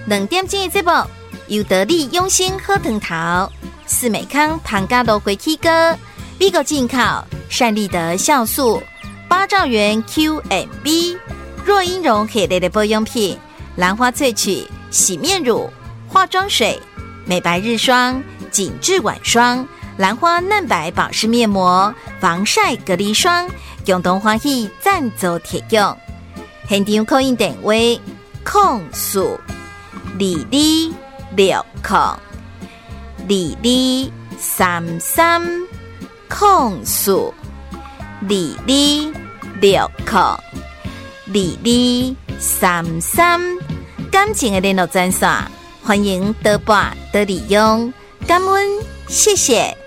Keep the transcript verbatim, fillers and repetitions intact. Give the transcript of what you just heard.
两点钟的节目由得力用心喝藤桃、四美康糖咖豆回起歌、美国进口善利德酵素、八兆元 Q M B、若英绒系列的保养品、兰花萃取洗面乳、化妆水、美白日霜、紧致晚霜、兰花嫩白保湿面膜、防晒隔离霜，共同欢喜赞助提供。现场扣印电话：空数二二六空二二三三空数二二六空二二三三。感情的联络专线，欢迎多拨多利用，感恩，谢谢。